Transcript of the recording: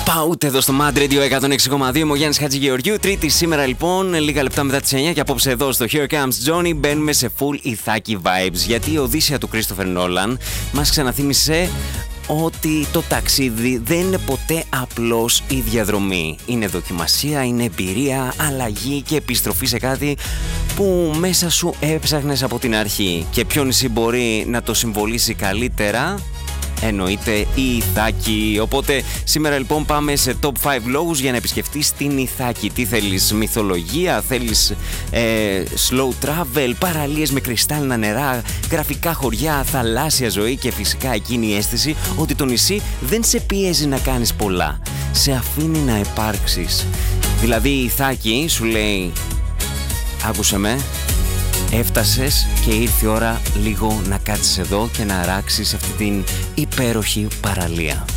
Out εδώ στο Mad Radio 106,2. Είμαι ο Γιάννης Χατζηγεωργιού. Τρίτη σήμερα λοιπόν, λίγα λεπτά μετά τις 9 και απόψε εδώ στο Here Comes Johnny μπαίνουμε σε full Ithaki vibes. Γιατί η Οδύσσεια του Christopher Nolan μας ξαναθύμισε ότι το ταξίδι δεν είναι ποτέ απλώς η διαδρομή. Είναι δοκιμασία, είναι εμπειρία, αλλαγή και επιστροφή σε κάτι που μέσα σου έψαχνες από την αρχή. Και ποιο νησί μπορεί να το συμβολήσει καλύτερα? Εννοείται η Ithaki. Οπότε σήμερα λοιπόν πάμε σε top 5 λόγους για να επισκεφτείς την Ithaki. Τι θέλεις, μυθολογία, θέλεις slow travel, παραλίες με κρυστάλλινα νερά, γραφικά χωριά, θαλάσσια ζωή και φυσικά εκείνη η αίσθηση ότι το νησί δεν σε πιέζει να κάνεις πολλά, σε αφήνει να υπάρξεις. Δηλαδή η Ithaki σου λέει, άκουσε με, έφτασες και ήρθε η ώρα λίγο να κάτσεις εδώ και να αράξεις αυτή την υπέροχη παραλία.